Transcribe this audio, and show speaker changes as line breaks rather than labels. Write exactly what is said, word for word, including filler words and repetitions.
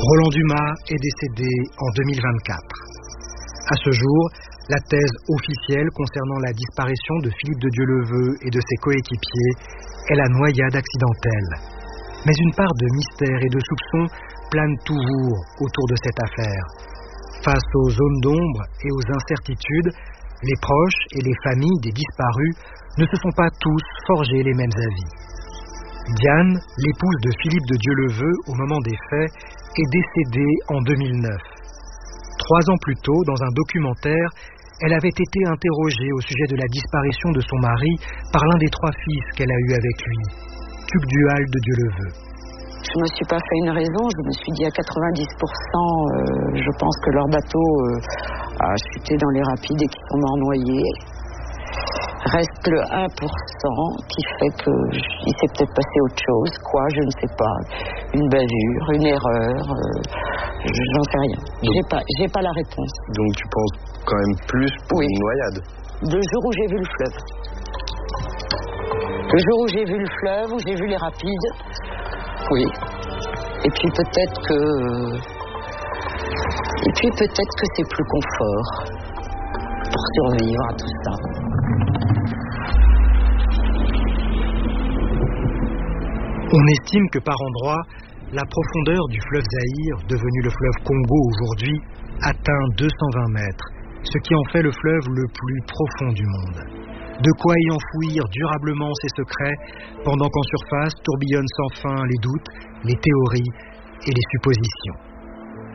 Roland Dumas est décédé en deux mille vingt-quatre. À ce jour, la thèse officielle concernant la disparition de Philippe de Dieuleveux et de ses coéquipiers est la noyade accidentelle. Mais une part de mystère et de soupçon plane toujours autour de cette affaire. Face aux zones d'ombre et aux incertitudes, les proches et les familles des disparus ne se sont pas tous forgés les mêmes avis. Diane, l'épouse de Philippe de Dieuleveux au moment des faits, est décédée en deux mille neuf. Trois ans plus tôt, dans un documentaire, elle avait été interrogée au sujet de la disparition de son mari par l'un des trois fils qu'elle a eus avec lui, Tugdual de Dieuleveux.
Je ne me suis pas fait une raison, je me suis dit à quatre-vingt-dix pour cent, euh, je pense que leur bateau euh, a chuté dans les rapides et qu'ils sont morts noyés. Reste le un pour cent qui fait qu'il s'est peut-être passé autre chose, quoi, je ne sais pas. Une bavure, une erreur, euh, j'en sais rien. Donc, j'ai pas, j'ai pas la réponse.
Donc tu penses quand même plus pour
oui.
une noyade?
Le jour où j'ai vu le fleuve. Le jour où j'ai vu le fleuve, où j'ai vu les rapides, oui. Et puis peut-être que... Et puis peut-être que c'est plus confort pour survivre à tout ça.
On estime que par endroits, la profondeur du fleuve Zaïre, devenu le fleuve Congo aujourd'hui, atteint deux cent vingt mètres, ce qui en fait le fleuve le plus profond du monde. De quoi y enfouir durablement ses secrets, pendant qu'en surface tourbillonnent sans fin les doutes, les théories et les suppositions.